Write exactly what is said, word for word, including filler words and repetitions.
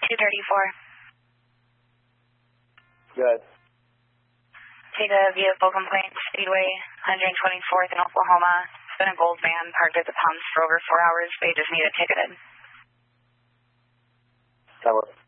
two thirty-four. Good. Take a vehicle complaint, Speedway, one twenty-fourth in Oklahoma. It's been a gold van parked at the pumps for over four hours. They just need it ticketed. That works.